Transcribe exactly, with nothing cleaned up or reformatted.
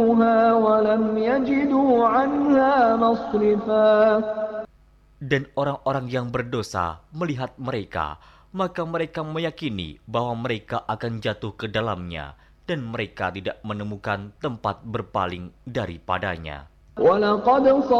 ولم يجدوا عنها مصرفا. Dan orang-orang yang berdosa melihat mereka, maka mereka meyakini bahwa mereka akan jatuh ke dalamnya, dan mereka tidak menemukan tempat berpaling daripadanya. وَلَقَدْ